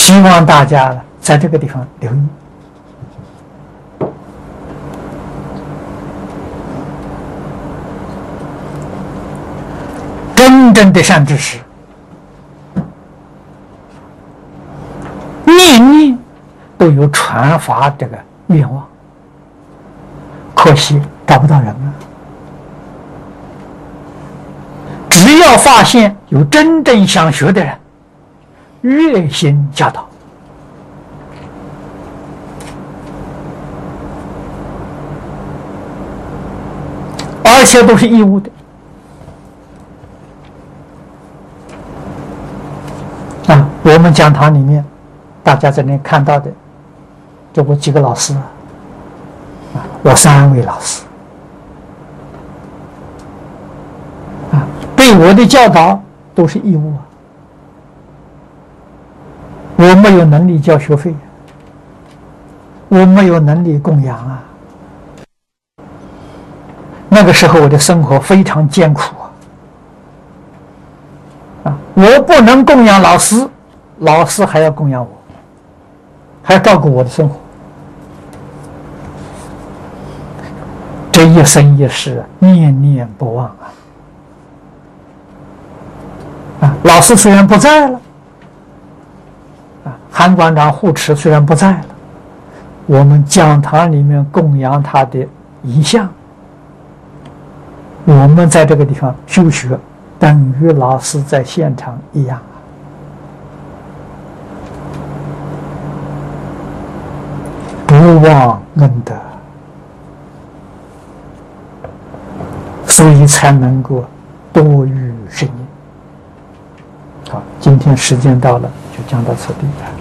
希望大家在这个地方留意。真正的善知识，念念都有传法这个愿望，可惜找不到人啊。只要发现有真正想学的人，热心教导，而且都是义务的。我们讲堂里面，大家在那看到的，就我几个老师，我3位老师，对我的教导都是义务啊，我没有能力交学费，我没有能力供养啊。那个时候我的生活非常艰苦啊，我不能供养老师。老师还要供养我，还要照顾我的生活，这一生一世念念不忘老师虽然不在了，韩馆长护持虽然不在了，我们讲堂里面供养他的遗像，我们在这个地方修学，等于老师在现场一样。不忘恩德，所以才能够多遇圣因。好，今天时间到了，就讲到此地。